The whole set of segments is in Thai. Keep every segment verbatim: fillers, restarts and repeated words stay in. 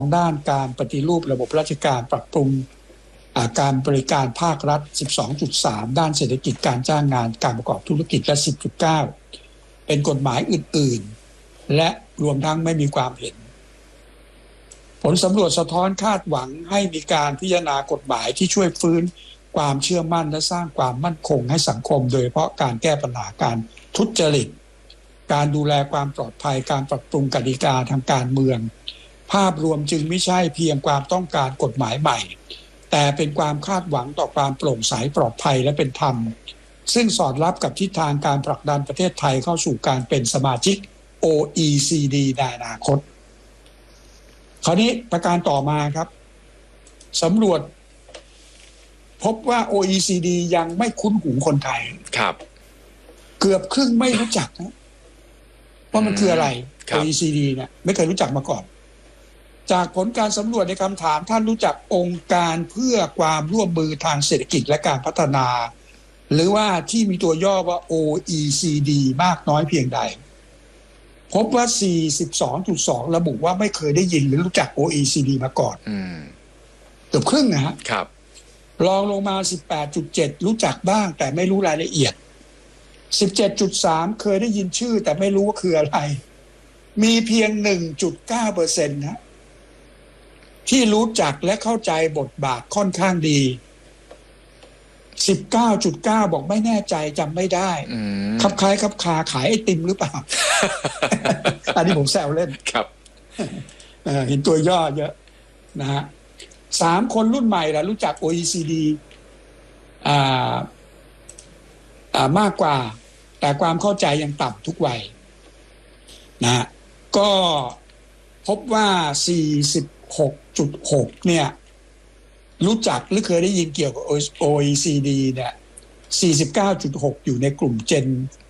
ด้านการปฏิรูประบบราชการปรับปรุงการบริการภาครัฐ สิบสองจุดสาม ด้านเศรษฐกิจการจ้างงานการประกอบธุรกิจและ สิบจุดเก้า เป็นกฎหมายอื่นๆและรวมทั้งไม่มีความเห็นผลสำรวจสะท้อนคาดหวังให้มีการพิจารณากฎหมายที่ช่วยฟื้นความเชื่อมั่นและสร้างความมั่นคงให้สังคมโดยเฉพาะการแก้ปัญหาการทุจริตการดูแลความปลอดภัยการปรับปรุงกติกาทางการเมืองภาพรวมจึงไม่ใช่เพียงความต้องการกฎหมายใหม่แต่เป็นความคาดหวังต่อความโปร่งใสปลอดภัยและเป็นธรรมซึ่งสอดรับกับทิศทางการผลักดันประเทศไทยเข้าสู่การเป็นสมาชิก โอ อี ซี ดี ในอนาคตคราวนี้ประการต่อมาครับสำรวจพบว่า โอ อี ซี ดี ยังไม่คุ้นหูคนไทยครับเกือบครึ่งไม่รู้จักนะว่ามันคืออะไร โอ อี ซี ดี เนี่ยไม่เคยรู้จักมาก่อนจากผลการสำรวจในคำถามท่านรู้จักองค์การเพื่อความร่วมมือทางเศรษฐกิจและการพัฒนาหรือว่าที่มีตัวย่อว่า โอ อี ซี ดี มากน้อยเพียงใดพบว่า สี่สิบสองจุดสอง ระบุว่าไม่เคยได้ยินหรือรู้จัก โอ อี ซี ดี มาก่อนเกือบครึ่งนะฮะครับรองลงมา สิบแปดจุดเจ็ด รู้จักบ้างแต่ไม่รู้รายละเอียด สิบเจ็ดจุดสาม เคยได้ยินชื่อแต่ไม่รู้ว่าคืออะไรมีเพียง หนึ่งจุดเก้าเปอร์เซ็นต์ นะที่รู้จักและเข้าใจบทบาทค่อนข้างดี สิบเก้าจุดเก้า บอกไม่แน่ใจจำไม่ได้คับคล้ายคับคาขายไอติมหรือเปล่า อันนี้ผมแซวเล่นครับเ, เห็นตัวย่อเยอะนะฮะสามคนรุ่นใหม่ล่ะรู้จัก โอ อี ซี ดี อ่าอ่ามากกว่าแต่ความเข้าใจยังต่ำทุกวัยนะก็พบว่า สี่สิบหกจุดหก เนี่ยรู้จักหรือเคยได้ยินเกี่ยวกับ โอ อี ซี ดี เนี่ย สี่สิบเก้าจุดหก อยู่ในกลุ่ม Gen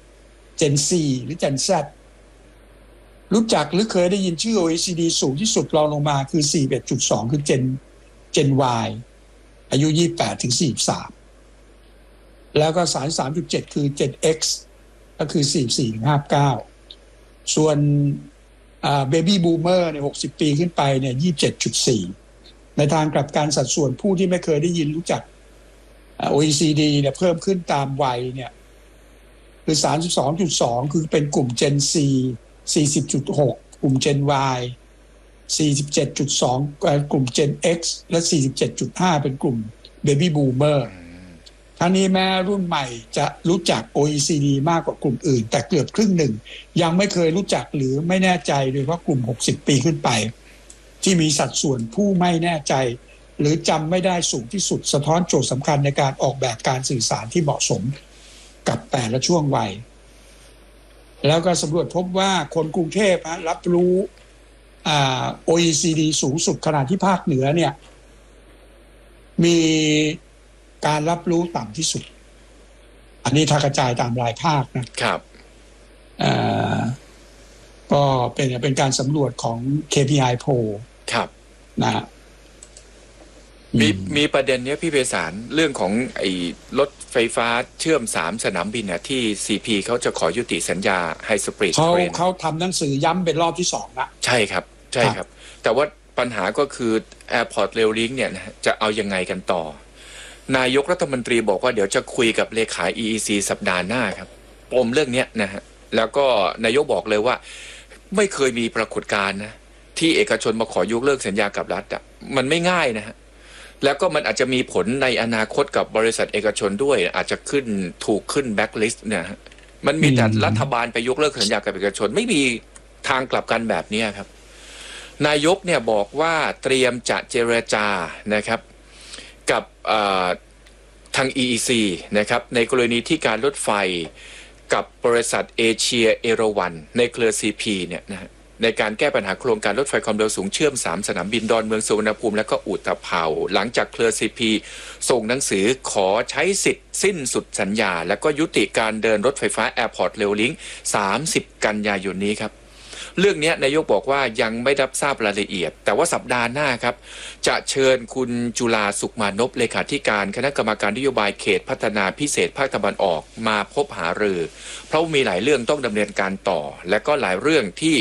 Gen C หรือ Gen Z รู้จักหรือเคยได้ยินชื่อ โอ อี ซี ดี สูงที่สุดรองลงมาคือ สี่สิบเอ็ดจุดสอง คือ Gen Gen Y อายุ ยี่สิบแปดถึงสี่สิบสาม แล้วก็ สามสิบสามจุดเจ็ด คือ Gen X ก็คือ สี่สิบสี่ถึงห้าสิบเก้า ส่วนอ่า Baby Boomer เนี่ยหกสิบปีขึ้นไปเนี่ย ยี่สิบเจ็ดจุดสี่ ในทางกลับกันสัดส่วนผู้ที่ไม่เคยได้ยินรู้จัก โอ อี ซี ดี เนี่ยเพิ่มขึ้นตามวัยเนี่ยคือ สามสิบสองจุดสอง คือเป็นกลุ่ม Gen C สี่สิบจุดหก กลุ่ม Gen Y สี่สิบเจ็ดจุดสอง กลุ่ม Gen X และ สี่สิบเจ็ดจุดห้า เป็นกลุ่ม Baby Boomer ทั้งนี้แม้รุ่นใหม่จะรู้จัก โอ อี ซี ดี มากกว่ากลุ่มอื่นแต่เกือบครึ่งหนึ่งยังไม่เคยรู้จักหรือไม่แน่ใจโดยเฉพาะกลุ่มหกสิบปีขึ้นไปที่มีสัดส่วนผู้ไม่แน่ใจหรือจำไม่ได้สูงที่สุดสะท้อนโจทย์สำคัญในการออกแบบการสื่อสารที่เหมาะสมกับแต่ละช่วงวัยแล้วก็สำรวจพบว่าคนกรุงเทพรับรู้อ่า โอ อี ซี ดี สูงสุดขณะที่ภาคเหนือเนี่ยมีการรับรู้ต่ำที่สุดอันนี้ถ้ากระจายตามรายภาคนะครับอ่าก็เป็นเป็นการสำรวจของ เค พี ไอ Poll ครับนะมีมีประเด็นนี้พี่เภสารเรื่องของไอ้รถไฟฟ้าเชื่อมสามสนามบินเนี่ยที่ ซี พี เขาจะขอยุติสัญญาไฮสปีดเทรนเขาทำหนังสือย้ำเป็นรอบที่สองนะใช่ครับใช่ครับแต่ว่าปัญหาก็คือ Airport Rail Link เนี่ยจะเอายังไงกันต่อนายกรัฐมนตรีบอกว่าเดี๋ยวจะคุยกับเลขา อี อี ซี สัปดาห์หน้าครับปมเรื่องนี้นะฮะแล้วก็นายกบอกเลยว่าไม่เคยมีปรากฏการณ์นะที่เอกชนมาขอยกเลิกสัญญากับรัฐอ่ะมันไม่ง่ายนะฮะแล้วก็มันอาจจะมีผลในอนาคตกับบริษัทเอกชนด้วยอาจจะขึ้นถูกขึ้นแบ็คลิสต์เนี่ยมันมีแต่รัฐบาลไปยกเลิกสัญญากับเอกชนไม่มีทางกลับกันแบบนี้ครับนายกเนี่ยบอกว่าเตรียมจะเจรจานะครับกับทาง อี อี ซี นะครับในกรณีที่การรถไฟกับบริษัทเอเชียเอราวันในเครือ ซี พี เนี่ยนะฮะในการแก้ปัญหาโครงการรถไฟความเร็วสูงเชื่อมสามสนามบินดอนเมืองสุวรรณภูมิและก็อุตภเปาหลังจากเครือ ซี พี ส่งหนังสือขอใช้สิทธิ์สิ้นสุดสัญญาและก็ยุติการเดินรถไฟฟ้า Airport Rail Link สามสิบกันยายนนี้ครับเรื่องนี้นายกบอกว่ายังไม่รับทราบรายละเอียดแต่ว่าสัปดาห์หน้าครับจะเชิญคุณจุฬาสุขมานพเลขาธิการคณะกรรมการนโยบายเขตพัฒนาพิเศษภาคตะวันออกมาพบหารือเพราะมีหลายเรื่องต้องดำเนินการต่อและก็หลายเรื่องที่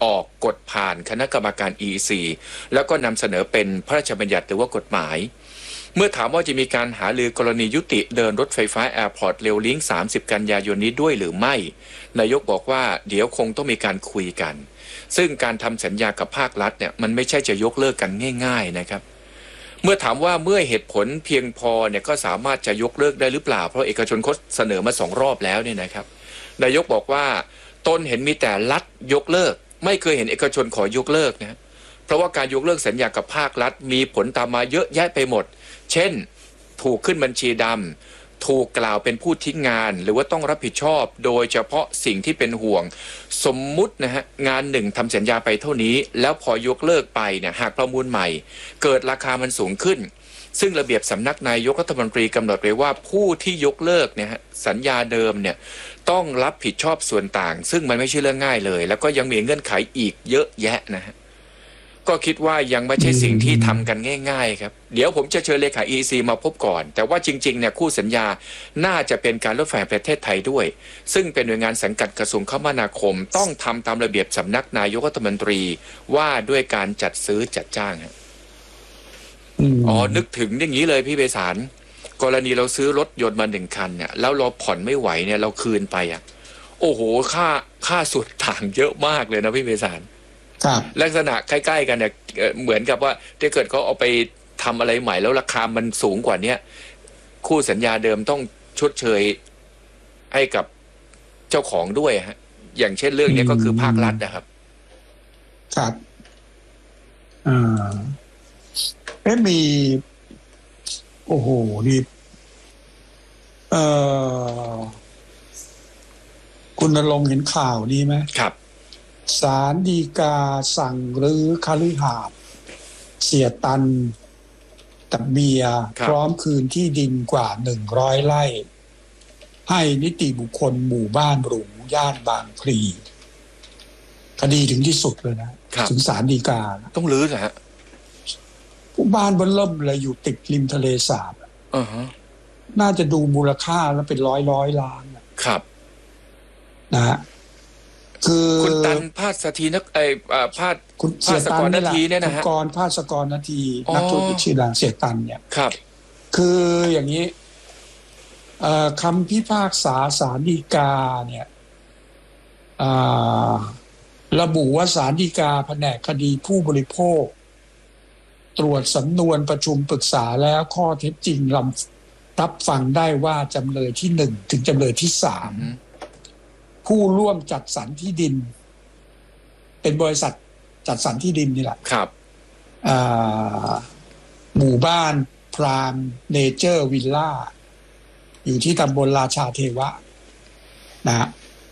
ออกกฎผ่านคณะกรรมการ อี อี ซี แล้วก็นำเสนอเป็นพระราชบัญญัติหรือว่ากฎหมายเมื่อถามว่าจะมีการหารือกรณียุติเดินรถไฟฟ้า Airport Rail Link สามสิบกันยายนนี้ด้วยหรือไม่นายกบอกว่าเดี๋ยวคงต้องมีการคุยกันซึ่งการทำสัญญากับภาครัฐเนี่ยมันไม่ใช่จะยกเลิกกันง่ายๆนะครับเมื่อถามว่าเมื่อเหตุผลเพียงพอเนี่ยก็สามารถจะยกเลิกได้หรือเปล่าเพราะเอกชนเขาเสนอมาสองรอบแล้วเนี่ยนะครับนายกบอกว่าตนเห็นมีแต่รัฐยกเลิกไม่เคยเห็นเอกชนขอยกเลิกนะเพราะว่าการยกเลิกสัญญากับภาครัฐมีผลตามมาเยอะแยะไปหมดเช่นถูกขึ้นบัญชีดำถูกกล่าวเป็นผู้ทิ้งงานหรือว่าต้องรับผิดชอบโดยเฉพาะสิ่งที่เป็นห่วงสมมุตินะฮะงานหนึ่งทำสัญญาไปเท่านี้แล้วพอยกเลิกไปเนี่ยหากประมูลใหม่เกิดราคามันสูงขึ้นซึ่งระเบียบสำนักนายกรัฐมนตรีกำหนดไว้ว่าผู้ที่ยกเลิกเนี่ยสัญญาเดิมเนี่ยต้องรับผิดชอบส่วนต่างซึ่งมันไม่ใช่เรื่องง่ายเลยแล้วก็ยังมีเงื่อนไขอีกเยอะแยะนะฮะก็คิดว่ายังไม่ใช่สิ่งที่ทำกันง่ายๆครับเดี๋ยวผมจะเชิญเลขา อี อี ซี มาพบก่อนแต่ว่าจริงๆเนี่ยคู่สัญญาน่าจะเป็นการรถไฟแห่งประเทศไทยด้วยซึ่งเป็นหน่วยงานสังกัดกระทรวงคมนาคมต้องทำตามระเบียบสำนักนายกรัฐมนตรีว่าด้วยการจัดซื้อจัดจ้างครับอ๋อนึกถึงอย่างนี้เลยพี่เบสารกรณีเราซื้อรถยนต์มาหนึ่งคันเนี่ยแล้วเราผ่อนไม่ไหวเนี่ยเราคืนไปอ่ะโอ้โหค่าค่าส่วนต่างเยอะมากเลยนะพี่เบสารลักษณะใกล้ๆกันเนี่ยเหมือนกับว่าถ้าเกิดเขาเอาไปทำอะไรใหม่แล้วราคามันสูงกว่านี้คู่สัญญาเดิมต้องชดเชยให้กับเจ้าของด้วยฮะอย่างเช่นเรื่องนี้ก็คือภาครัฐนะครับครับอ่าเอ๊ะมีโอ้โหนี่เอ่อคุณณรงค์เห็นข่าวนี้ไหมครับศาลฎีกาสั่งรื้อคฤหาสน์เสียตันกับเมียพร้อมคืนที่ดินกว่าหนึ่งร้อยไร่ให้นิติบุคคลหมู่บ้านหรูย่านบางพลีคดีถึงที่สุดเลยนะถึงศาลฎีกาต้องรื้อนะฮะผู้บ้านบนเริ่มเลยอยู่ติดริมทะเลสาบอ่าฮะน่าจะดูมูลค่าแล้วเป็นร้อยร้อยล้านครับนะฮะคือคุณตันภาสถีนักไอ้ภาสคุณภาสกรนาทีเนี่ยนะฮะคุณกรภาสกรนาทีนักธุรกิจชื่อดังเสียตันเนี่ยครับคืออย่างนี้คำพิพากษาศาลฎีกาเนี่ยระบุว่าศาลฎีกาแผนกคดีผู้บริโภคตรวจสำนวนประชุมปรึกษาแล้วข้อเท็จจริงรับฟังได้ว่าจำเลยที่หนึ่งถึงจำเลยที่สามผู้ร่วมจัดสรรที่ดินเป็นบริษัทจัดสรรที่ดินนี่แหละครับหมู่บ้านพรามเนเจอร์วิลล่าอยู่ที่ตำบลราชาเทวะนะ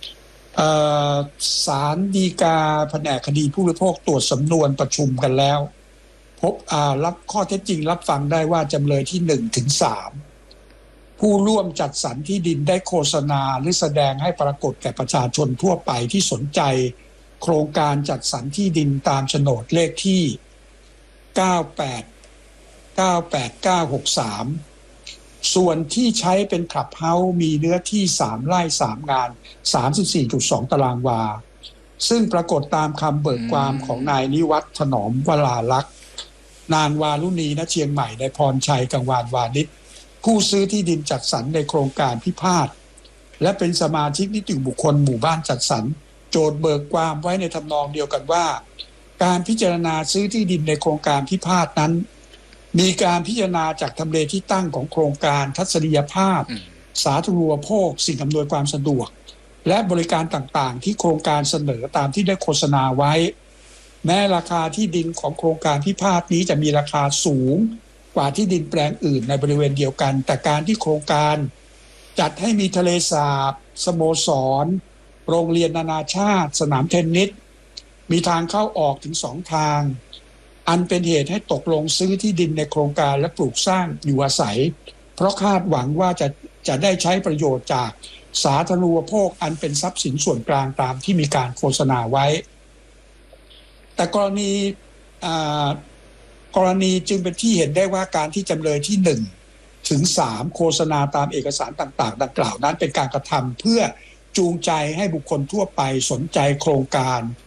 ศาลฎีกาแผนกคดีผู้บริโภคตรวจสำนวนประชุมกันแล้วพบรับข้อเท็จจริงรับฟังได้ว่าจำเลยที่หนึ่งถึงสามผู้ร่วมจัดสรรที่ดินได้โฆษณาหรือแสดงให้ปรากฏแก่ประชาชนทั่วไปที่สนใจโครงการจัดสรรที่ดินตามโฉนดเลขที่เก้าแปด เก้าแปด เก้า หก สามส่วนที่ใช้เป็นคลับเฮาส์มีเนื้อที่สามไร่สามงาน สามสิบสี่จุดสอง ตารางวาซึ่งปรากฏตามคำเบิกความของนายนิวัฒน์ถนอมวราลักษณ์นางวารุณีณเชียงใหม่นายพรชัยกังวานวานิชผู้ซื้อที่ดินจัดสรรในโครงการพิพาทและเป็นสมาชิกนิติบุคคลหมู่บ้านจัดสรรโจทย์เบิกความไว้ในทำนองเดียวกันว่าการพิจารณาซื้อที่ดินในโครงการพิพาทนั้นมีการพิจารณาจากทำเลที่ตั้งของโครงการทัศนียภาพสาธารณูปโภคสิ่งอำนวยความสะดวกและบริการต่างๆที่โครงการเสนอตามที่ได้โฆษณาไว้แม้ราคาที่ดินของโครงการพิพาทนี้จะมีราคาสูงกว่าที่ดินแปลงอื่นในบริเวณเดียวกันแต่การที่โครงการจัดให้มีทะเลสาบสโมสรโรงเรียนนานาชาติสนามเทนนิสมีทางเข้าออกถึงสองทางอันเป็นเหตุให้ตกลงซื้อที่ดินในโครงการและปลูกสร้างอยู่อาศัยเพราะคาดหวังว่าจะจะได้ใช้ประโยชน์จากสาธารณูปโภคอันเป็นทรัพย์สินส่วนกลางตามที่มีการโฆษณาไว้แต่กรณีกรณีจึงเป็นที่เห็นได้ว่าการที่จำเลยที่หนึ่งถึงสามโฆษณาตามเอกสารต่างๆดังกล่าวนั้นเป็นการกระทำเพื่อจูงใจให้บุคคลทั่วไปสนใจโครงการ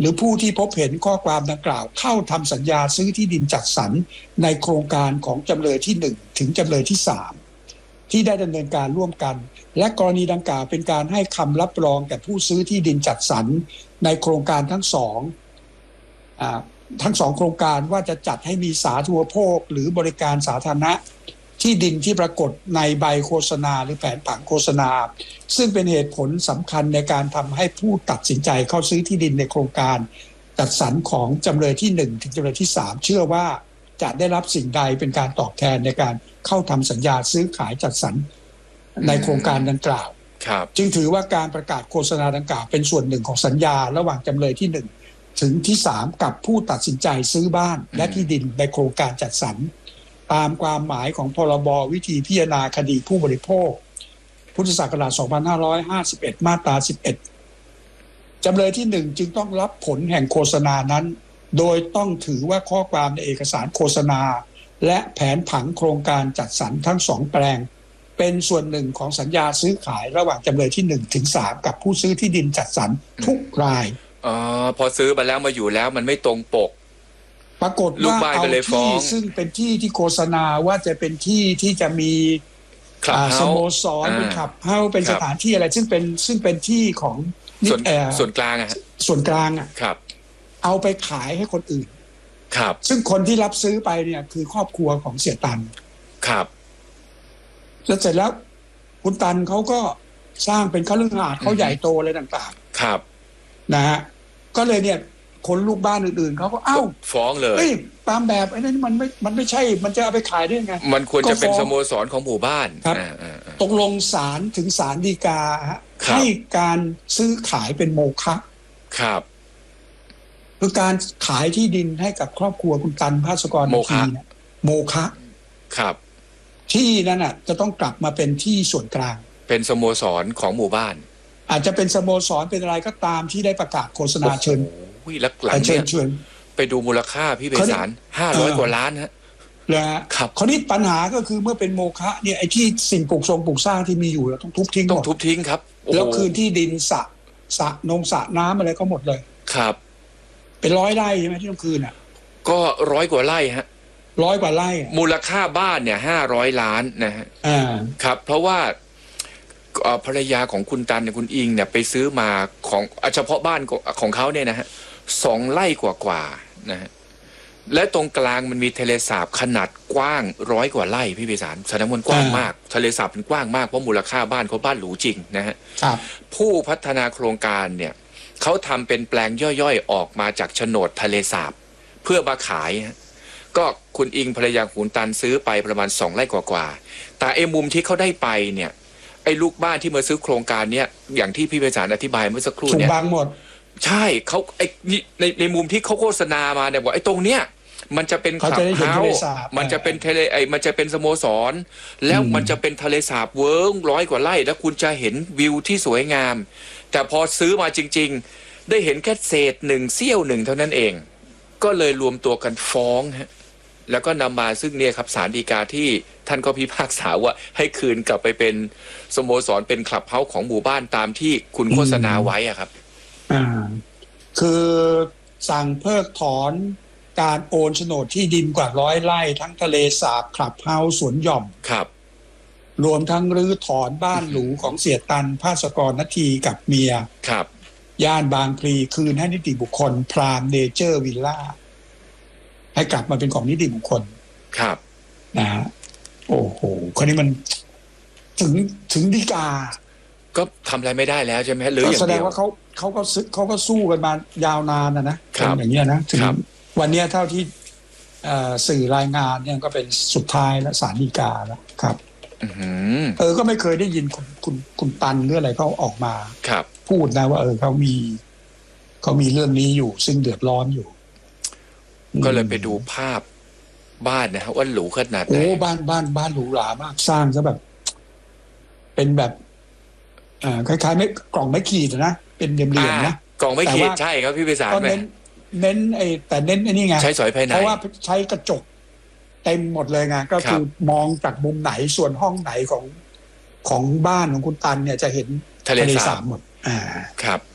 หรือผู้ที่พบเห็นข้อความดังกล่าวเข้าทำสัญญาซื้อที่ดินจัดสรรในโครงการของจำเลยที่หนึ่งถึงจำเลยที่สามที่ได้ดำเนินการร่วมกันและกรณีดังกล่าวเป็นการให้คำรับรองแก่ผู้ซื้อที่ดินจัดสรรในโครงการทั้งสองอ่าทั้งสองโครงการว่าจะจัดให้มีสาธารณูปโภคหรือบริการสาธารณะที่ดินที่ปรากฏในใบโฆษณาหรือแผนผังโฆษณาซึ่งเป็นเหตุผลสำคัญในการทำให้ผู้ตัดสินใจเข้าซื้อที่ดินในโครงการจัดสรรของจำเลยที่หนึ่งถึงจำเลยที่สามเชื่อว่าจะได้รับสิ่งใดเป็นการตอบแทนในการเข้าทำสัญญาซื้อขายจัดสรรในโครงการดังกล่าวจึงถือว่าการประกาศโฆษณาดังกล่าวเป็นส่วนหนึ่งของสัญญาระหว่างจำเลยที่หนึ่งถึงที่สามกับผู้ตัดสินใจซื้อบ้านและที่ดินในโครงการจัดสรรตามความหมายของพรบวิธีพิจารณาคดีผู้บริโภคพุทธศักราชสองพันห้าร้อยห้าสิบเอ็ดมาตราสิบเอ็ดจำเลยที่หนึ่งจึงต้องรับผลแห่งโฆษณานั้นโดยต้องถือว่าข้อความในเอกสารโฆษณาและแผนผังโครงการจัดสรรทั้งสองแปลงเป็นส่วนหนึ่งของสัญญาซื้อขายระหว่างจำเลยที่หนึ่งถึงสามกับผู้ซื้อที่ดินจัดสรรทุกรายอ๋อพอซื้อมาแล้วมาอยู่แล้วมันไม่ตรงปกปรากฏว่าเอาที่ซึ่งเป็นที่ที่โฆษณาว่าจะเป็นที่ที่จะมีสโมสรเป็นขับเฮ้าเป็นสถานที่อะไรซึ่งเป็นซึ่งเป็นที่ของส่วนส่วนกลางอะส่วนกลางอะครับเอาไปขายให้คนอื่นครับซึ่งคนที่รับซื้อไปเนี่ยคือครอบครัวของเสียตันครับแล้วเสร็จแล้วคุณตันเขาก็สร้างเป็นคฤหาสน์เขาใหญ่โตอะไรต่างๆครับนะฮะก็เลยเนี่ยคนลูกบ้านอื่นๆเขาก็เอ้าฟ้องเลยตามแบบไอ้นั่นมันไม่มันไม่ใช่มันจะเอาไปขายได้ไงมันควรจะเป็นสโมสรของหมู่บ้านครับตกลงศาลถึงศาลฎีกาให้การซื้อขายเป็นโมฆะครับคือการขายที่ดินให้กับครอบครัวคุณตันภาสกรโมฆะโมฆะครับที่นั้นอ่ะจะต้องกลับมาเป็นที่ส่วนกลางเป็นสโมสรของหมู่บ้านอาจจะเป็นสโมสรเป็นอะไรก็ตามที่ได้ประกาศโฆษณาเชิญแล้วหลังเนี่ยไปดูมูลค่าพี่เบสารห้าร้อยกว่าล้านฮะแล้วครับคราวนี้ปัญหาก็คือเมื่อเป็นโมฆะเนี่ยไอ้ที่สิ่งปลูกทรงปลูกสร้างที่มีอยู่ต้องทุบทิ้งต้องทุบทิ้งครับแล้วคืนที่ดินสระสระนงสระน้ำอะไรก็หมดเลยครับเป็นร้อยไร่ใช่ไหมที่ต้องคืนอ่ะก็ร้อยกว่าไร่ฮะร้อยกว่าไร่มูลค่าบ้านเนี่ยห้าร้อยล้านนะฮะอ่าครับเพราะว่าภรรยาของคุณตันเนี่ยคุณอิงเนี่ยไปซื้อมาของเฉพาะบ้านของเขาเนี่ยนะฮะสองไร่กว่าๆนะฮะและตรงกลางมันมีทะเลสาบขนาดกว้างร้อยกว่าไร่พี่พิสารแสดงมันกว้างมากทะเลสาบมันกว้างมากเพราะมูลค่าบ้านเขาบ้านหรูจริงนะฮะผู้พัฒนาโครงการเนี่ยเขาทำเป็นแปลงย่อยๆออกมาจากโฉนดทะเลสาบเพื่อมาขายก็คุณอิงภรรยาคุณตันซื้อไปประมาณสองไร่กว่าๆแต่ไอ้มุมที่เขาได้ไปเนี่ยไอ้ลูกบ้านที่มาซื้อโครงการเนี้ยอย่างที่พี่พิสารอธิบายเมื่อสักครู่เนี่ยถูกบังหมดใช่เขาไอ้ในในมุมที่เขาโฆษณามาเนี่ยบอกไอ้ตรงเนี้ยมันจะเป็นคลับเฮาส์มันจะเป็นทะเลไอ้มันจะเป็นสโมสรแล้วมันจะเป็นทะเลสาบเวิ้งร้อยกว่าไร่แล้วคุณจะเห็นวิวที่สวยงามแต่พอซื้อมาจริงๆได้เห็นแค่เศษหนึ่งเสี้ยวหนึ่งเท่านั้นเองก็เลยรวมตัวกันฟ้องฮะแล้วก็นำมาซึ่งเนี่ยครับศาลฎีกาที่ท่านก็พิพากษาว่าให้คืนกลับไปเป็นสโมสรเป็นคลับเฮาส์ของหมู่บ้านตามที่คุณโฆษณาไว้อะครับอ่าคือสั่งเพิกถอนการโอนโฉนดที่ดินกว่าร้อยไร่ทั้งทะเลสาบคลับเฮาส์สวนหย่อมครับรวมทั้งรื้อถอนบ้านหรูของเสียตันภาสกรณทีกับเมียครับย่านบางพลีคืนให้นิติบุคคลพรามเนเจอร์วิลล่าให้กลับมาเป็นของนิติบุคคลครับนะฮะโอ้โหคนนี้มันถึงถึงฎีกาก็ทำอะไรไม่ได้แล้วใช่ไหมหรืออย่างเดียวแสดงว่าเขาเขาก็ซึกเขาก็สู้กันมายาวนานนะนะอย่างเงี้ยนะถึงวันนี้เท่าที่สื่อรายงานเนี่ยก็เป็นสุดท้ายแล้วศาลฎีกาแล้วครับเออก็ไม่เคยได้ยินคุณคุณคุณตันหรืออะไรเขาออกมาพูดนะว่าเออเขามีเขามีเรื่องนี้อยู่ซึ่งเดือดร้อนอยู่ก็เลยไปดูภาพบ้านนะฮะว่าหรูขนาดไหนโอ้บ้านบ้านบ้านหรูหรามากสร้างซะแบบเป็นแบบอ่าคล้ายๆไม่กล่องไม่ขีดนะเป็นเหลี่ยมๆนะกล่องไม่ขีดใช่ครับพี่พิสารเน้นเน้นไอ้แต่เน้นไอ้นี่ไงใช้สอยภายในเพราะว่าใช้กระจกเต็มหมดเลยไงก็คือมองจากมุมไหนส่วนห้องไหนของของบ้านของคุณตันเนี่ยจะเห็นทะเลสาบหมดอ่าครับ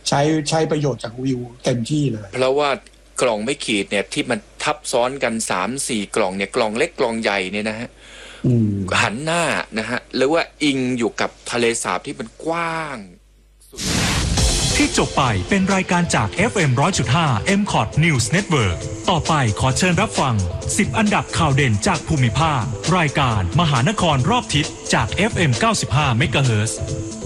ใช้ใช้ประโยชน์จากวิวเต็มที่เลยเพราะว่ากล่องไม่ขีดเนี่ยที่มันทับซ้อนกันสามสี่กล่องเนี่ยกล่องเล็กกล่องใหญ่เนี่ยนะฮะหันหน้านะฮะหรือว่าอิงอยู่กับทะเลสาบที่มันกว้างที่จบไปเป็นรายการจาก เอฟ เอ็ม หนึ่งร้อยจุดห้า เอ็ม คอท News Network ต่อไปขอเชิญรับฟังสิบอันดับข่าวเด่นจากภูมิภาครายการมหานครรอบทิศจาก เอฟ เอ็ม เก้าสิบห้า เมกะเฮิรตซ์